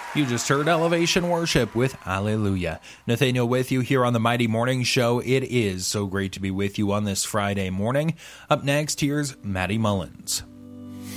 You just heard Elevation Worship with Alleluia. Nathaniel with you here on the Mighty Morning Show. It is so great to be with you on this Friday morning. Up next, here's Maddie Mullins.